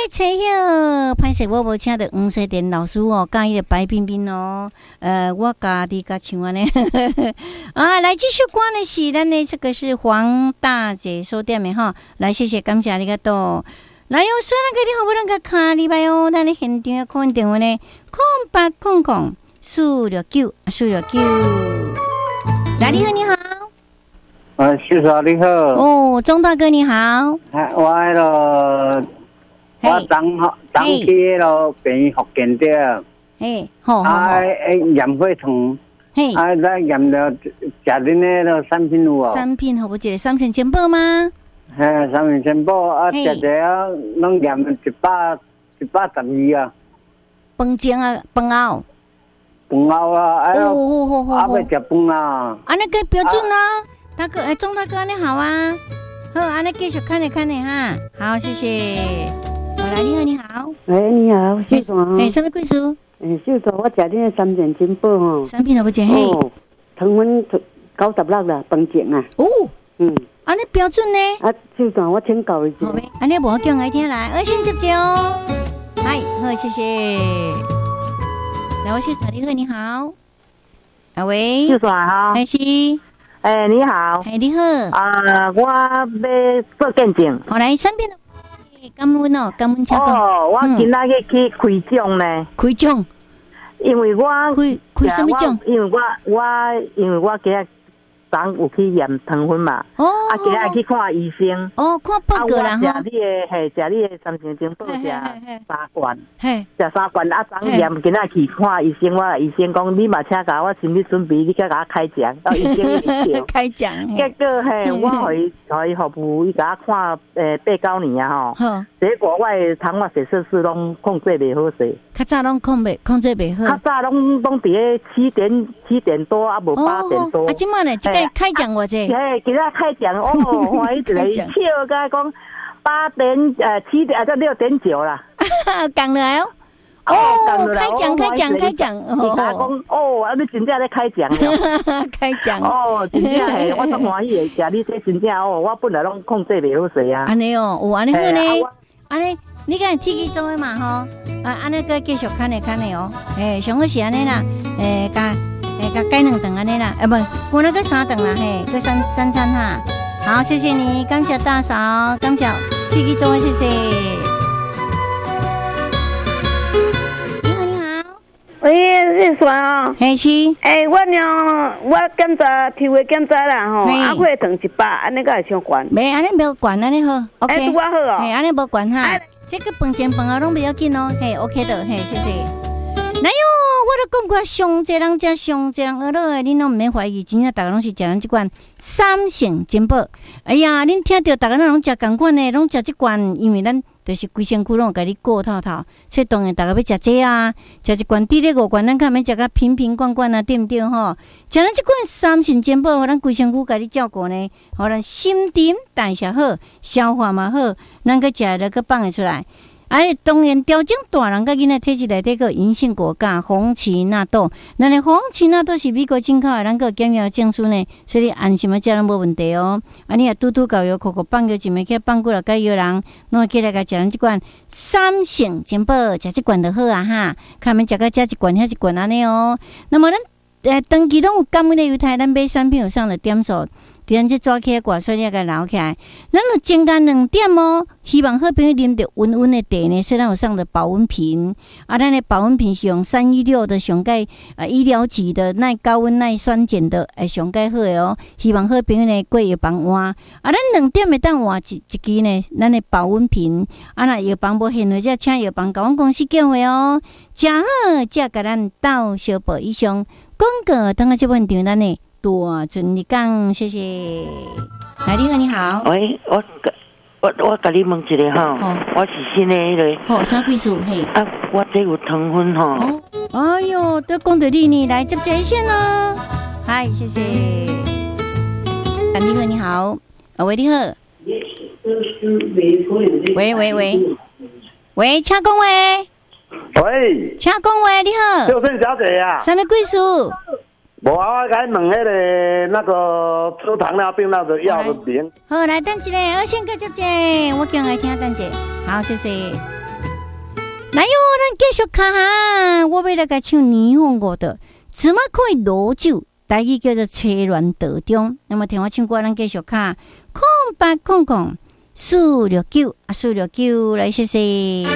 找晓，歹势我无请到黄世典老师哦，甲伊个白冰冰哦，我家己甲唱安尼，啊，来继续歌呢是咱的这个是黄大姐收店的哈，来谢谢感谢你个多，来有说那个你好不能个卡礼拜哦，咱的现场可能电话呢，0800-469，469，来你好你好。 徐嫂你好。 哦，钟大哥你好。 我迄个，我当去咯，病福建的。 好。 验血糖。咱验了食恁那个产品有哦。 产品好不记得3千钱宝吗？ 3千钱宝食者拢验112啊。 饭前啊，饭后。 饭后啊，要食饭啊。 安尼个标准啊。大哥，钟大哥你好啊，好，安尼继续看你哈，好，谢谢。来，你好，你好。 你好，秀爽。 什么贵数？ 秀爽，我食恁的3件金宝吼。 产品都不见嘿。 糖分96啦，饭前啊。 安尼标准呢？ 秀爽，我请教一下。 好呗，安尼无讲来听来，先接接哦。嗨，好，谢谢。来，我秀爽，你好，你好。喂。 秀爽好。 是。 你好。 你好。 我要做见证。 好来，产品感恩哦，感恩超多。我今仔日去开奖呢。 开奖？ 因为我开什么奖？ 因为我今日昨有去验糖分嘛。今日去看医生。 看报告啦哈。食你的3千金宝食3罐。食3罐昨验今日去看医生，我医生讲你嘛请甲我心理准备，你甲我开奖。到医生去开奖。 结果我互伊服务，伊甲我看8-9年啊吼。结果我的糖化血色素拢控制袂好势。 较早拢控制袂好。 较早拢伫咧7点多啊，无8点多。 即摆呢，即个开奖我这。 今仔开奖欢喜一个笑，甲讲7点才6.9啦。 降落来哦。开奖。伊甲讲你真正咧开奖了。 开奖。 真正嘿，我足欢喜的，食你这真正我本来拢控制袂好势啊。 安尼哦，有安尼好呢。安尼，你看天气做的嘛吼，安尼个继续看的哦。上好是安尼啦，加改2顿安尼啦，不，我那个3顿啦，个三餐哈。好，谢谢你，感谢大嫂，感谢天气做的，谢谢。你好，你好。 喂，是啥哦？ 是。 我检查体位检查啦吼，血糖100，安尼个会伤悬。 没，安尼无悬，安尼好。OK。 拄好哦。 安尼无悬哈。这个饭前饭后拢不要紧哦。OK 的，谢谢。哪有？我都讲过，上济人食上济人学老的，恁拢毋免怀疑，真正大家拢是食咱即款3成金宝。哎呀，恁听到大家拢食共款的，拢食即款，因为咱就是规身躯拢有甲你顾透透，所以当然大家要食这啊，食一罐3粒5罐，咱较免食甲瓶瓶罐罐啊，对毋对吼？食咱即款3成金宝，互咱规身躯甲你照顾呢，互咱心情代谢好，消化嘛好，咱个食了个放会出来。当然调整大人甲囡仔体质内底个银杏果苷、红荠纳豆，咱的红荠纳豆是美国进口的，咱个检验证书呢，所以你安心啊，食拢无问题哦。你也拄搞药，口放药一枚去放过来，甲药人，拢会起来甲食咱即罐3成金宝，食即罐就好啊哈，看免食甲食一罐遐一罐安尼哦。那么咱长期拢有感恩的犹太，咱买产品有上的点数。咱这抓起来挂所以个留起来，咱有增加2点哦。希望好朋友啉着温温的茶呢，虽然有上的保温瓶，咱的保温瓶是用316的上盖医疗级的耐高温耐酸碱的上盖好的哦。希望好朋友呢过药房换咱2点会当换一支呢，咱的保温瓶若药房无现货，则请药房甲阮公司叫回哦。食好则甲咱斗小报以上广告，当个这问题咱呢。多准你讲，谢谢。来，你好，你好。 喂，我甲你问一个哈，我是新的迄个。 啥贵数？ 我这有糖分哈。 哎呦，都讲到你呢，来接这一线哦。嗨，谢谢。你好，你好。喂，你好。喂，请讲话。 喂， 请讲话，你好。 就是小姐呀。 什么贵数？ 无啊，我该问迄个那个吃糖尿病那个药的名。 好，来等一下，我先个接，我叫来听等一下。好，谢谢。 来哟，咱继续看哈，我要来甲唱霓虹歌的，怎么可以罗酒？台语叫做车乱道中。那么听我唱歌，咱继续看，空800 469啊，469来谢谢。